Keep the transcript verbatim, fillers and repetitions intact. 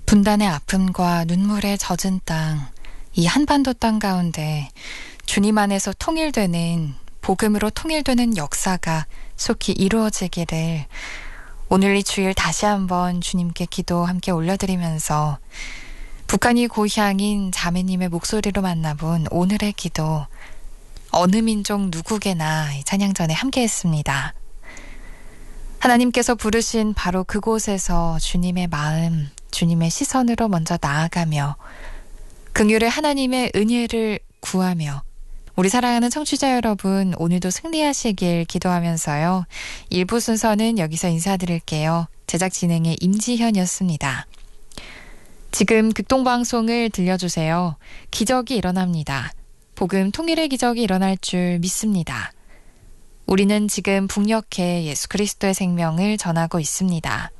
분단의 아픔과 눈물에 젖은 땅, 이 한반도 땅 가운데 주님 안에서 통일되는, 복음으로 통일되는 역사가 속히 이루어지기를 오늘 이 주일 다시 한번 주님께 기도 함께 올려드리면서 북한이 고향인 자매님의 목소리로 만나본 오늘의 기도, 어느 민족 누구게나 찬양 전에 함께 했습니다. 하나님께서 부르신 바로 그곳에서 주님의 마음, 주님의 시선으로 먼저 나아가며 긍휼의 하나님의 은혜를 구하며 우리 사랑하는 청취자 여러분, 오늘도 승리하시길 기도하면서요. 일 부 순서는 여기서 인사드릴게요. 제작 진행의 임지현이었습니다. 지금 극동방송을 들려주세요. 기적이 일어납니다. 복음 통일의 기적이 일어날 줄 믿습니다. 우리는 지금 북녘에 예수 그리스도의 생명을 전하고 있습니다.